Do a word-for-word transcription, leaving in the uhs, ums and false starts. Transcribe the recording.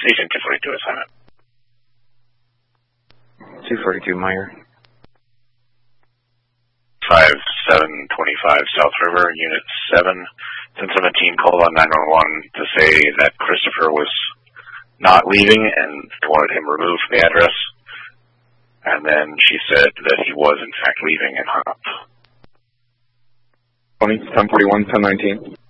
Agent two forty-two assignment. two forty-two, Meyer. five seven twenty-five South River, Unit seven. ten seventeen called on nine one one to say that Christopher was not leaving and they wanted him removed from the address. And then she said that he was, in fact, leaving and hung up. twenty, ten forty-one, ten nineteen.